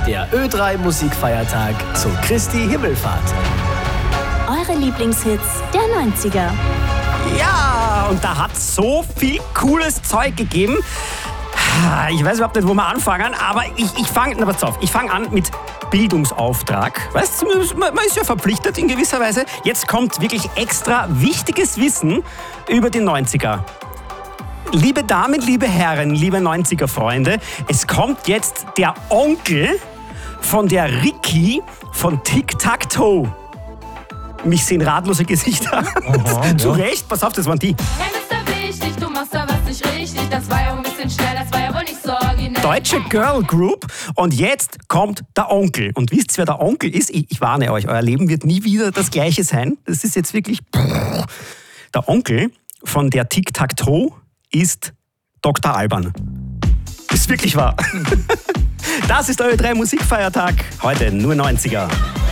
Der Ö3 Musikfeiertag zu Christi Himmelfahrt. Eure Lieblingshits der 90er. Ja, und da hat so viel cooles Zeug gegeben. Ich weiß überhaupt nicht, wo wir anfangen, aber ich fange an mit Bildungsauftrag. Weißt du, man ist ja verpflichtet in gewisser Weise. Jetzt kommt wirklich extra wichtiges Wissen über die 90er. Liebe Damen, liebe Herren, liebe 90er-Freunde, es kommt jetzt der Onkel von der Ricky von Tic-Tac-Toe. Mich sehen ratlose Gesichter. Aha, Zu ja. Recht, pass auf, das waren die. Hey, Mr. Wichtig, du machst da was nicht richtig. Das war ja ein bisschen schnell, das war ja wohl nicht so originell. Deutsche Girl Group. Und jetzt kommt der Onkel. Und wisst ihr, wer der Onkel ist? Ich warne euch, euer Leben wird nie wieder das gleiche sein. Das ist jetzt wirklich... Der Onkel von der Tic-Tac-Toe ist Dr. Alban. Ist wirklich wahr. Das ist euer Ö3 Musikfeiertag. Heute nur 90er.